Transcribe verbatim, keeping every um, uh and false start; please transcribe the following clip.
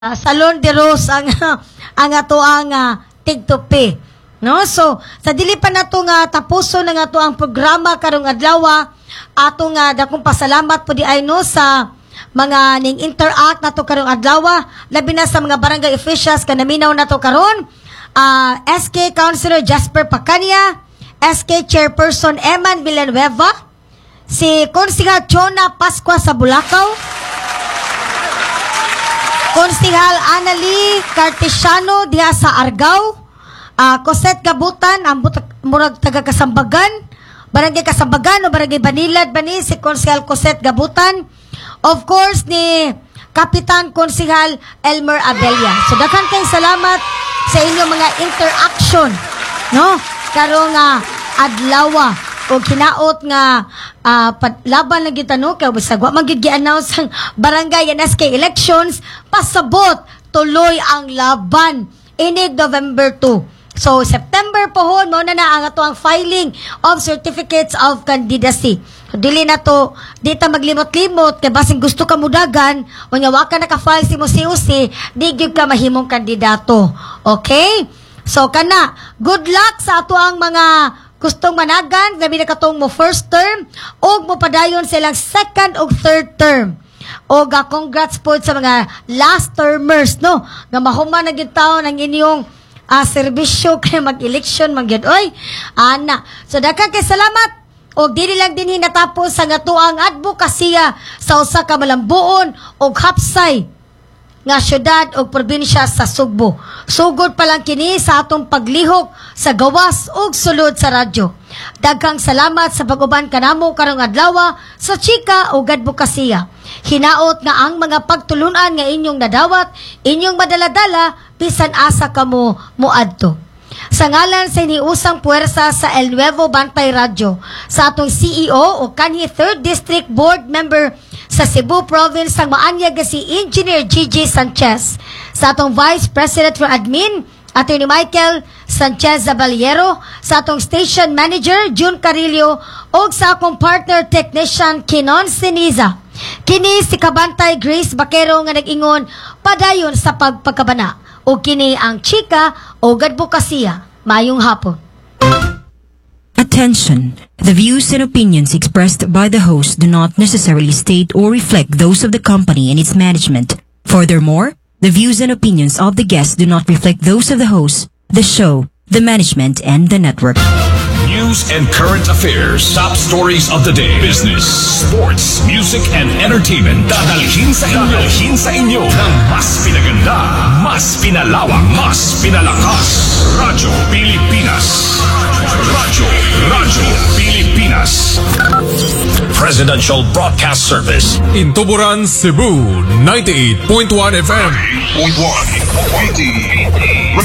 Uh, Salon de Rose ang ang ato ang uh, tigtupi, no? So sa dili pa nato nga tapuso na nga ato ang programa karong adlaw, ato nga dakong pasalamat po di ay no sa mga ning interact nato karong adlaw, labi na sa mga barangay officials kanaminaw nato karon, uh, S K Councilor Jasper Pacania, S K Chairperson Eman Villanueva, si Konsihal Chona Pascua sa Bulacau, Konsihal Anali Cartesiano diha sa Argao, uh, Cosette Gabutan, ang murag taga Kasambagan, Barangay Kasambagan o Barangay Banilad bani si Konsihal Cosette Gabutan, of course ni Kapitan Konsihal Elmer Abella. So daghang kay salamat sa inyong mga interaction, no? Karong uh, adlaw o kinaot nga uh, laban na gitano kay bisag wa magi-announce ang barangay and S K elections, pasabot tuloy ang laban inig November two. So September pohon mao na na ang ato ang filing of certificates of candidacy. So, dili na to dita maglimot-limot kay basing gusto ka mudagan unya wa ka naka-file si Musi-usi, di gyud ka mahimong kandidato. Okay? So kana good luck sa ato ang mga gustong managan, labi na katong mo first term, o mo padayon silang second o third term. O ga congrats po sa mga last termers, no? Nga mahuman na gitaw ng inyong uh, serbisyo kaya mag-election, magyad. Oy, ana. So, daghang kay salamat. O dili lang din hinatapos sa nga tuang advokasya sa usa ka malambuon o hapsay nga syudad o probinsya sa Sugbo. Sugod pa lang kini sa atong paglihok sa gawas ug sulod sa radyo. Daghang salamat sa pag-uban kanamo karong adlaw sa chika ug advokasya. Hinaot nga ang mga pagtulunan nga inyong nadawat, inyong madaladala bisan asa kamo moadto. Sa ngalan sa iniusang puwersa sa El Nuevo Bantay Radio, sa atong C E O o kanhi third District Board Member sa Cebu Province ang maanyag si Engineer Gigi Sanchez, sa atong Vice President for Admin, Attorney Michael Sanchez Zabaliero, sa atong Station Manager June Carillo, o sa akong partner technician Kinon Siniza. Kini si Kabantay Grace Bakero nga nag-ingon padayon sa pagpagkabana. O kini ang chika o advokasya. Mayong hapon. Attention! The views and opinions expressed by the host do not necessarily state or reflect those of the company and its management. Furthermore, the views and opinions of the guests do not reflect those of the host, the show, the management, and the network. News and current affairs, top stories of the day, business, sports, music, and entertainment. Dadalhin sa inyo, dadalhin sa inyo ng mas pinaganda, mas pinalawak, mas pinalakas. Radyo Pilipinas. Radyo, Radyo Pilipinas. Presidential Broadcast Service. In Tuburan, Cebu, ninety-eight point one F M. ninety-eight point one.